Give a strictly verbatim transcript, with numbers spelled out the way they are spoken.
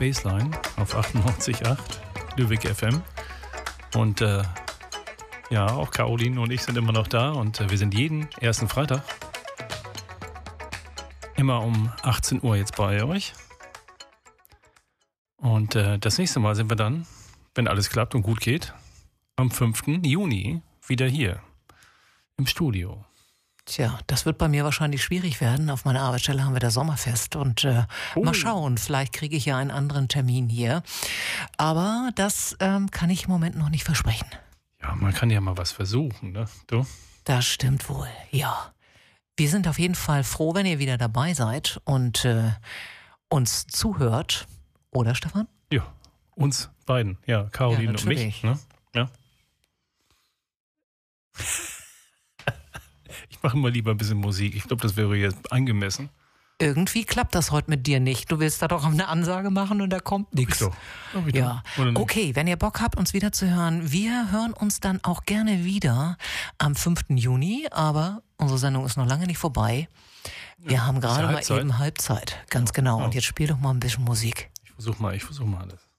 Baseline auf achtundneunzig Komma acht Lübeck F M. Und äh, ja, auch Caroline und ich sind immer noch da und äh, wir sind jeden ersten Freitag immer um achtzehn Uhr jetzt bei euch. Und äh, das nächste Mal sind wir dann, wenn alles klappt und gut geht, am fünften Juni wieder hier im Studio. Tja, das wird bei mir wahrscheinlich schwierig werden. Auf meiner Arbeitsstelle haben wir das Sommerfest und äh, oh. mal schauen, vielleicht kriege ich ja einen anderen Termin hier. Aber das ähm, kann ich im Moment noch nicht versprechen. Ja, man kann ja mal was versuchen, ne? Du? Das stimmt wohl, ja. Wir sind auf jeden Fall froh, wenn ihr wieder dabei seid und äh, uns zuhört. Oder, Stefan? Ja, uns beiden. Ja, Caroline ja, und mich. Ne? Ja. Ich mache mal lieber ein bisschen Musik. Ich glaube, das wäre jetzt angemessen. Irgendwie klappt das heute mit dir nicht. Du willst da doch eine Ansage machen und da kommt nichts. Doch. Doch. Ja. Okay, wenn ihr Bock habt, uns wieder zu hören, wir hören uns dann auch gerne wieder am fünften Juni, aber unsere Sendung ist noch lange nicht vorbei. Wir ja, haben gerade mal eben Halbzeit. Ganz genau. Oh. Und jetzt spiel doch mal ein bisschen Musik. Ich versuch mal, ich versuch mal alles.